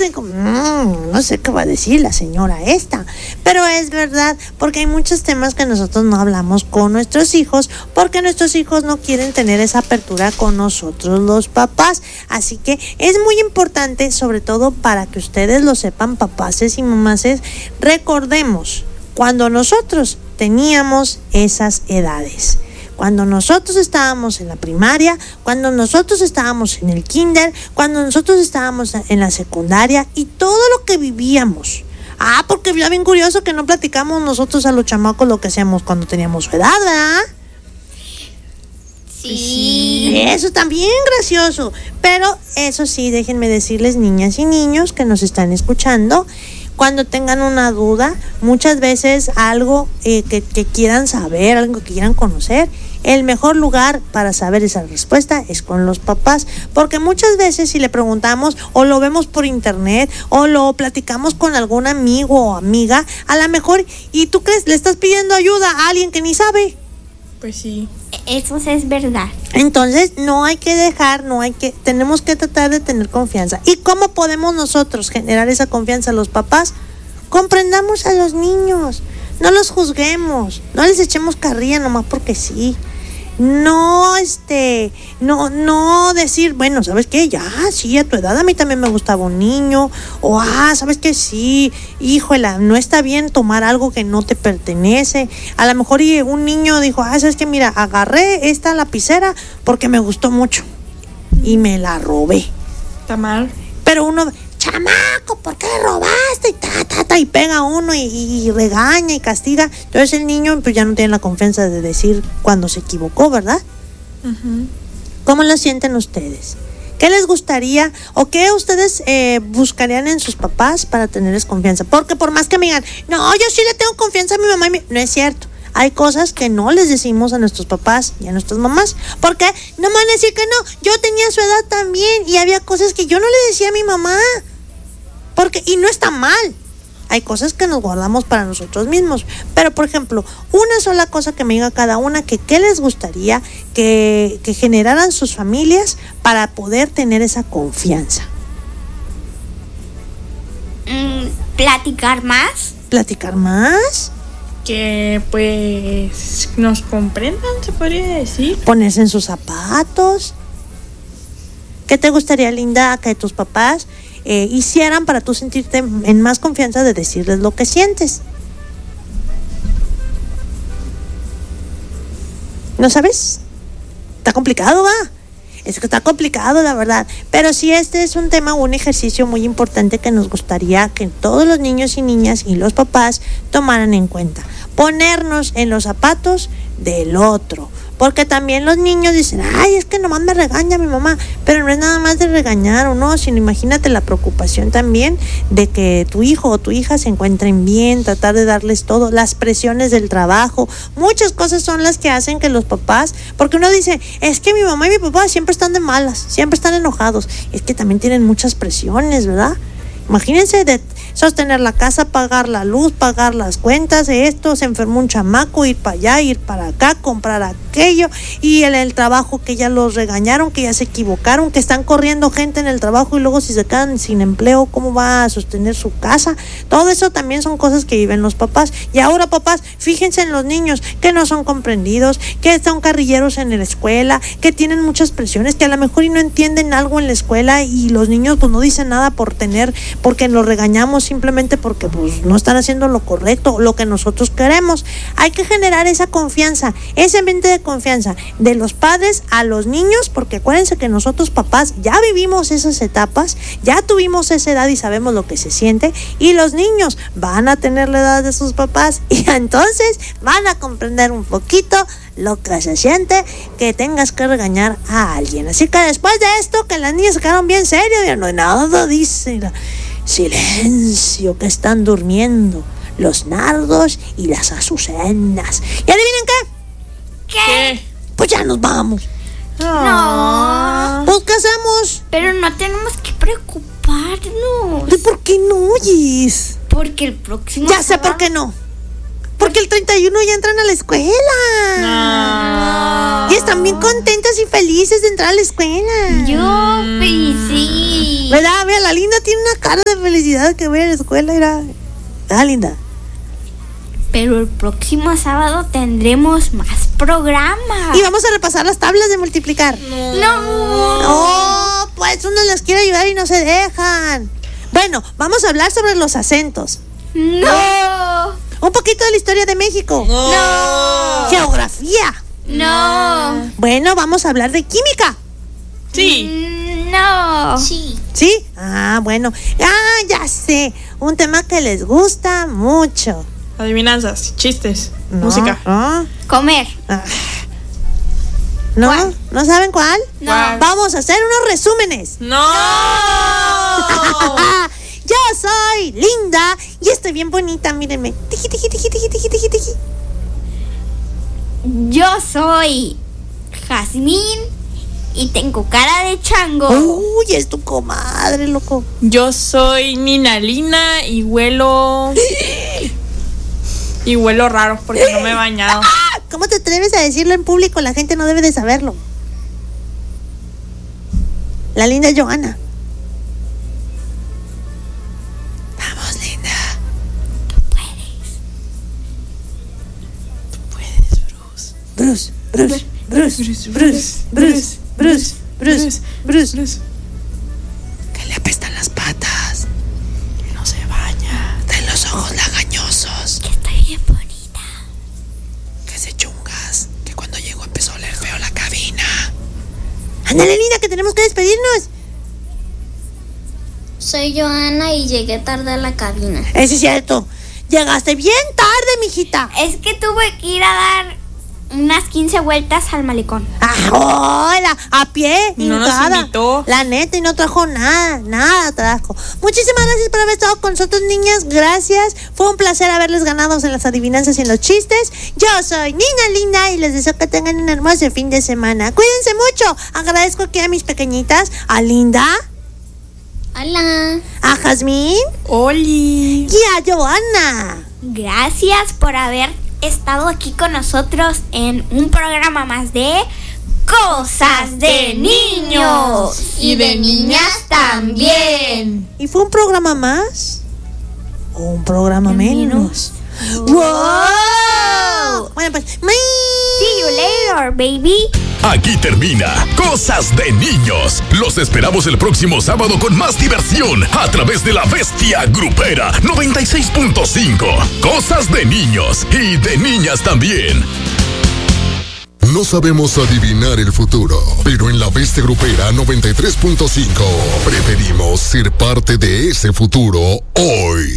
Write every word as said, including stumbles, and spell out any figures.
digo, mmm, no sé qué va a decir la señora esta. Pero es verdad, porque hay muchos temas que nosotros no hablamos con nuestros hijos, porque nuestros hijos no quieren tener esa apertura con nosotros los papás. Así que es muy importante, sobre todo para que ustedes lo sepan, papaces y mamaces, recordemos cuando nosotros teníamos esas edades. Cuando nosotros estábamos en la primaria, cuando nosotros estábamos en el kinder, cuando nosotros estábamos en la secundaria y todo lo que vivíamos. Ah, porque ya bien curioso que no platicamos nosotros a los chamacos lo que hacíamos cuando teníamos su edad, ¿verdad? Sí. Eso también gracioso. Pero eso sí, déjenme decirles, niñas y niños que nos están escuchando, cuando tengan una duda, muchas veces algo eh, que, que quieran saber, algo que quieran conocer, el mejor lugar para saber esa respuesta es con los papás, porque muchas veces si le preguntamos o lo vemos por internet o lo platicamos con algún amigo o amiga, a lo mejor, y tú crees, le estás pidiendo ayuda a alguien que ni sabe. Pues sí. Eso es verdad. Entonces no hay que dejar, no hay que, tenemos que tratar de tener confianza. ¿Y cómo podemos nosotros generar esa confianza a los papás? Comprendamos a los niños, no los juzguemos, no les echemos carrilla nomás porque sí. No, este, no, no decir, bueno, ¿sabes qué? Ya, sí, a tu edad a mí también me gustaba un niño. O, ah, ¿sabes qué? Sí, híjola, no está bien tomar algo que no te pertenece. A lo mejor y un niño dijo, ah, ¿sabes qué? Mira, agarré esta lapicera porque me gustó mucho y me la robé. Está mal. Pero uno, chamaco, ¿por qué robaste? Y ta, ta, ta, y pega a uno y, y, y regaña y castiga. Entonces el niño pues ya no tiene la confianza de decir cuando se equivocó, ¿verdad? Uh-huh. ¿Cómo lo sienten ustedes? ¿Qué les gustaría o qué ustedes eh, buscarían en sus papás para tenerles confianza? Porque por más que me digan, no, yo sí le tengo confianza a mi mamá y mi... No es cierto. Hay cosas que no les decimos a nuestros papás y a nuestras mamás. ¿Por qué? No me van a decir que no. Yo tenía su edad también y había cosas que yo no le decía a mi mamá. Porque, y no está mal. Hay cosas que nos guardamos para nosotros mismos. Pero, por ejemplo, una sola cosa que me diga cada una, que qué les gustaría que, que generaran sus familias para poder tener esa confianza. Mm, ¿Platicar más? ¿Platicar más? Que pues nos comprendan, se podría decir. Ponerse en sus zapatos. ¿Qué te gustaría, Linda, que tus papás eh, hicieran para tú sentirte en más confianza de decirles lo que sientes? ¿No sabes? Está complicado, ¿va? Es que está complicado, la verdad. Pero sí, este es un tema, un ejercicio muy importante que nos gustaría que todos los niños y niñas y los papás tomaran en cuenta. Ponernos en los zapatos del otro. Porque también los niños dicen, ay, es que nomás me regaña mi mamá. Pero no es nada más de regañar o no, sino imagínate la preocupación también de que tu hijo o tu hija se encuentren bien, tratar de darles todo, las presiones del trabajo. Muchas cosas son las que hacen que los papás, porque uno dice, es que mi mamá y mi papá siempre están de malas, siempre están enojados. Es que también tienen muchas presiones, ¿verdad? Imagínense de sostener la casa, pagar la luz, pagar las cuentas, esto, se enfermó un chamaco, ir para allá, ir para acá, comprar aquello, y el, el trabajo que ya los regañaron, que ya se equivocaron, que están corriendo gente en el trabajo y luego si se quedan sin empleo, ¿cómo va a sostener su casa? Todo eso también son cosas que viven los papás. Y ahora, papás, fíjense en los niños que no son comprendidos, que son carrilleros en la escuela, que tienen muchas presiones, que a lo mejor y no entienden algo en la escuela y los niños pues no dicen nada por tener, porque los regañamos simplemente porque pues no están haciendo lo correcto, lo que nosotros queremos. Hay que generar esa confianza, ese ambiente de confianza de los padres a los niños, porque acuérdense que nosotros papás ya vivimos esas etapas, ya tuvimos esa edad y sabemos lo que se siente, y los niños van a tener la edad de sus papás y entonces van a comprender un poquito lo que se siente que tengas que regañar a alguien. Así que después de esto, que las niñas se quedaron bien serias, ya no hay nada, dice. Silencio, que están durmiendo los nardos y las azucenas. ¿Y adivinen qué? ¿Qué? Pues ya nos vamos. No. Pues ¿qué hacemos? Pero no tenemos que preocuparnos. ¿Y por qué no oyes? Porque el próximo Ya sé por qué no. Porque el treinta y uno ya entran a la escuela. No. Y están bien contentas y felices de entrar a la escuela. Yo, pues sí. Sí. ¿Verdad? Mira, la Linda tiene una cara de felicidad que ve a la escuela. Mira. ¿Verdad, Linda? Pero el próximo sábado tendremos más programas. Y vamos a repasar las tablas de multiplicar. No. No, pues uno les quiere ayudar y no se dejan. Bueno, vamos a hablar sobre los acentos. No. Un poquito de la historia de México. No. Geografía. No. Bueno, vamos a hablar de química. Sí. No. Sí. ¿Sí? Ah, bueno. Ah, ya sé. Un tema que les gusta mucho. Adivinanzas, chistes, No, música. No. Comer. Ah. ¿No? ¿Cuál? ¿No saben cuál? No. ¿Cuál? Vamos a hacer unos resúmenes. ¡No! Yo soy Linda y estoy bien bonita, mírenme. Tiki, tiki, tiki, tiki, tiki, tiki, tiki. Yo soy Jazmín y tengo cara de chango. Uy, es tu comadre, loco. Yo soy Nina Lina y huelo. Y huelo raro porque no me he bañado. Ah, ¿cómo te atreves a decirlo en público? La gente no debe de saberlo. La Linda Johanna. Vamos, Linda. Tú puedes. Tú puedes, Bruce. Bruce, Bruce, Bruce, Bruce, Bruce, Bruce, Bruce, Bruce, Bruce. Que le apestan las patas. No se baña. De los ojos lagañosos. Que estoy bien bonita. Que se chungas. Que cuando llegó empezó a oler feo la cabina. Ándale, Linda, que tenemos que despedirnos. Soy Johanna y llegué tarde a la cabina. Eso es cierto. Llegaste bien tarde, mijita. Es que tuve que ir a dar unas quince vueltas al malecón. Ah, hola, a pie, No nos hincada. invitó. La neta, y no trajo nada, nada trajo. Muchísimas gracias por haber estado con nosotros, niñas. Gracias. Fue un placer haberles ganado en las adivinanzas y en los chistes. Yo soy Nina Linda y les deseo que tengan un hermoso fin de semana. Cuídense mucho. Agradezco aquí a mis pequeñitas, a Linda, Hola. a Jazmín Oli. y a Johanna. Gracias por haber estado aquí con nosotros en un programa más de Cosas de Niños. Y de niñas también. ¿Y fue un programa más? ¿O un programa menos? ¡Wow! Bueno, pues, ¡may! See you later, baby. Aquí termina Cosas de Niños. Los esperamos el próximo sábado con más diversión a través de la Bestia Grupera noventa y seis punto cinco. Cosas de niños y de niñas también. No sabemos adivinar el futuro, pero en la Bestia Grupera noventa y tres punto cinco preferimos ser parte de ese futuro hoy.